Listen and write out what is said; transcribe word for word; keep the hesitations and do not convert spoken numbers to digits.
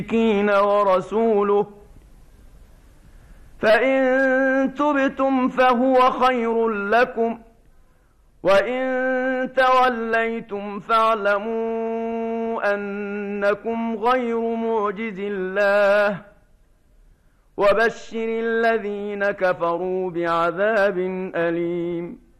ورسوله فإن تبتم فهو خير لكم وإن توليتم فاعلموا أنكم غير معجز الله وبشر الذين كفروا بعذاب أليم.